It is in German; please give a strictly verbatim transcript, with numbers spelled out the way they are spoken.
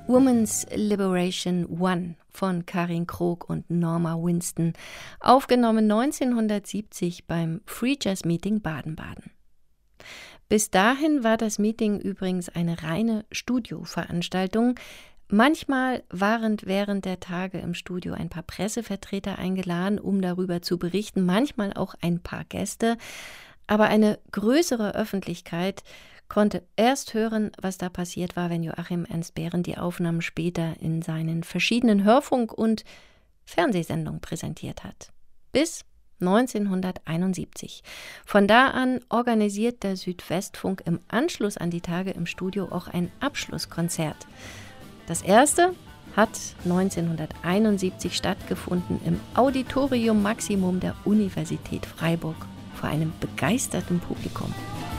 Women's Liberation One von Karin Krog und Norma Winston, aufgenommen neunzehnhundertsiebzig beim Free Jazz Meeting Baden-Baden. Bis dahin war das Meeting übrigens eine reine Studioveranstaltung. Manchmal waren während der Tage im Studio ein paar Pressevertreter eingeladen, um darüber zu berichten, manchmal auch ein paar Gäste. Aber eine größere Öffentlichkeit konnte erst hören, was da passiert war, wenn Joachim Ernst Behrendt die Aufnahmen später in seinen verschiedenen Hörfunk- und Fernsehsendungen präsentiert hat. Bis neunzehnhunderteinundsiebzig. Von da an organisiert der Südwestfunk im Anschluss an die Tage im Studio auch ein Abschlusskonzert. Das erste hat neunzehnhunderteinundsiebzig stattgefunden im Auditorium Maximum der Universität Freiburg vor einem begeisterten Publikum.